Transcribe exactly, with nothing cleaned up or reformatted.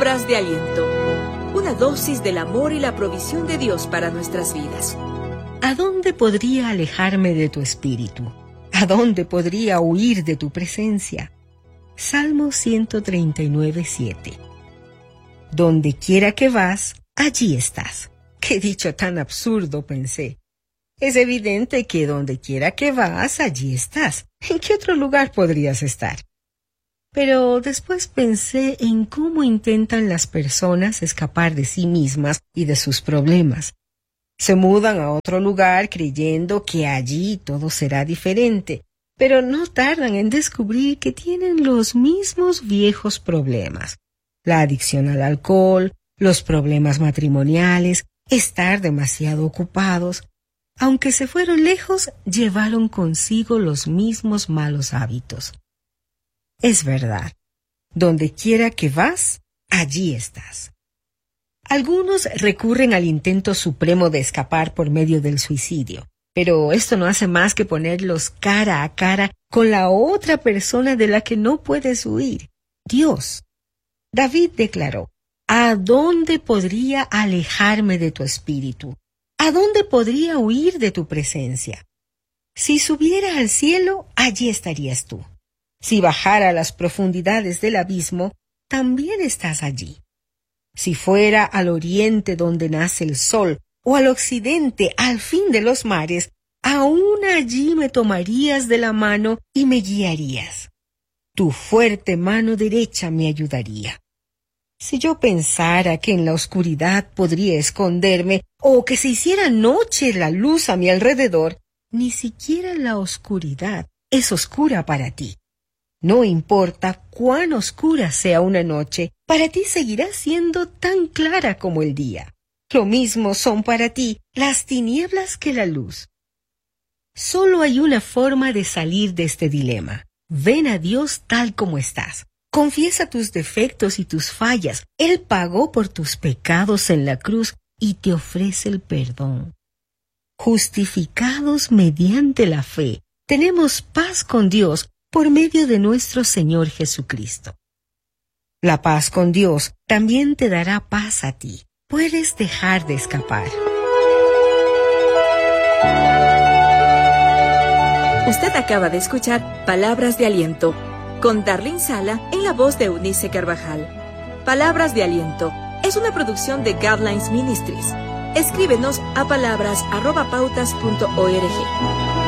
Palabras de aliento. Una dosis del amor y la provisión de Dios para nuestras vidas. ¿A dónde podría alejarme de tu espíritu? ¿A dónde podría huir de tu presencia? Salmo ciento treinta y nueve, siete. Donde quiera que vas, allí estás. ¡Qué dicho tan absurdo!, pensé. Es evidente que donde quiera que vas, allí estás. ¿En qué otro lugar podrías estar? Pero después pensé en cómo intentan las personas escapar de sí mismas y de sus problemas. Se mudan a otro lugar creyendo que allí todo será diferente, pero no tardan en descubrir que tienen los mismos viejos problemas. La adicción al alcohol, los problemas matrimoniales, estar demasiado ocupados. Aunque se fueron lejos, llevaron consigo los mismos malos hábitos. Es verdad, donde quiera que vas, allí estás. Algunos recurren al intento supremo de escapar por medio del suicidio, pero esto no hace más que ponerlos cara a cara con la otra persona de la que no puedes huir, Dios. David declaró: ¿a dónde podría alejarme de tu espíritu? ¿A dónde podría huir de tu presencia? Si subiera al cielo, allí estarías tú. Si bajara a las profundidades del abismo, también estás allí. Si fuera al oriente donde nace el sol, o al occidente, al fin de los mares, aún allí me tomarías de la mano y me guiarías. Tu fuerte mano derecha me ayudaría. Si yo pensara que en la oscuridad podría esconderme, o que se hiciera noche la luz a mi alrededor, ni siquiera la oscuridad es oscura para ti. No importa cuán oscura sea una noche, para ti seguirá siendo tan clara como el día. Lo mismo son para ti las tinieblas que la luz. Solo hay una forma de salir de este dilema. Ven a Dios tal como estás. Confiesa tus defectos y tus fallas. Él pagó por tus pecados en la cruz y te ofrece el perdón. Justificados mediante la fe, tenemos paz con Dios por medio de nuestro Señor Jesucristo. La paz con Dios también te dará paz a ti. Puedes dejar de escapar. Usted acaba de escuchar Palabras de Aliento, con Darlene Sala en la voz de Eunice Carvajal. Palabras de Aliento es una producción de Guidelines Ministries. Escríbenos a palabras arroba pautas punto org.